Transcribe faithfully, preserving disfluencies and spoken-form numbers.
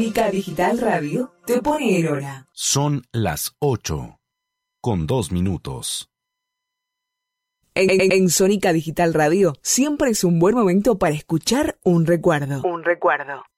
Sónica Digital Radio te pone en hora. Son las ocho, con dos minutos. En, en, en Sónica Digital Radio siempre es un buen momento para escuchar un recuerdo. Un recuerdo.